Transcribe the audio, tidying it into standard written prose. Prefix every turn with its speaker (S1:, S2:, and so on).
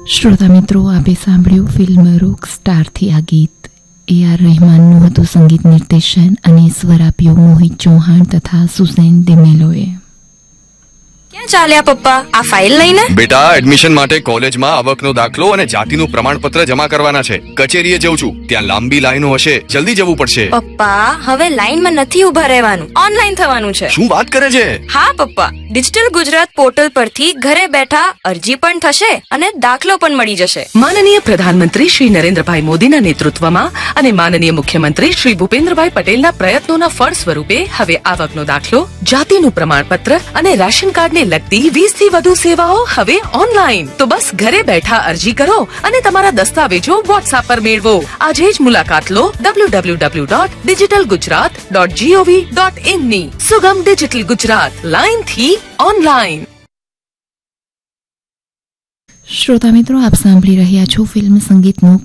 S1: શ્રોતા મિત્રો, આપે સાંભળ્યું ફિલ્મ રોકસ્ટારથી આ ગીત. AR રહેમાનનું હતું સંગીત નિર્દેશન અને સ્વર આપ્યો મોહિત ચૌહાણ તથા સુસેન દિમેલોએ.
S2: ક્યાં ચાલ્યા પપ્પા? આ ફાઇલ લઈને?
S3: બેટા, એડમિશન માટે કોલેજમાં આવકનો દાખલો અને જાતિનું પ્રમાણપત્ર જમા કરવાના છે. કચેરીએ જઉં છું, ત્યાં લાંબી લાઈનો હશે, જલ્દી જવું પડશે.
S2: પપ્પા, હવે લાઈનમાં નથી ઉભા રહેવાનું, ઓનલાઈન થવાનું છે.
S3: શું વાત કરે છે?
S2: હા પપ્પા, ડિજિટલ ગુજરાત પોર્ટલ પરથી ઘરે બેઠા અરજી પણ થશે અને દાખલો પણ મળી જશે.
S4: માનનીય પ્રધાનમંત્રી શ્રી નરેન્દ્રભાઈ મોદીના નેતૃત્વમાં અને માનનીય મુખ્યમંત્રી શ્રી ભૂપેન્દ્રભાઈ પટેલના પ્રયત્નોના ફળ સ્વરૂપે હવે આવકનો દાખલો, જાતિનું પ્રમાણપત્ર અને રેશન કાર્ડને લગતી 20 થી વધુ સેવાઓ હવે ઓનલાઈન. તો બસ ઘરે બેઠા અરજી કરો અને તમારા દસ્તાવેજો વોટ્સએપ પર મેળવો. આજે જ મુલાકાત લો www.digitalgujarat.gov.in ની. સુગમ ડિજિટલ ગુજરાત, લાઈન થી ઓનલાઈન.
S1: શ્રોતા મિત્રો, આપ સાંભળી રહ્યા છો ફિલ્મ સંગીતનું